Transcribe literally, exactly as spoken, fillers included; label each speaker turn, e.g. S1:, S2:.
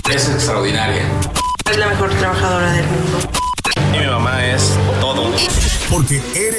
S1: Es extraordinaria.
S2: Es la mejor trabajadora del mundo.
S3: Y mi mamá es todo.
S4: Porque eres